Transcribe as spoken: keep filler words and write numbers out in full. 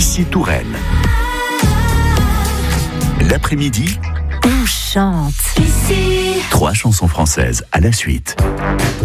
Buissier-Touraine. L'après-midi, on chante. Trois chansons françaises à la suite.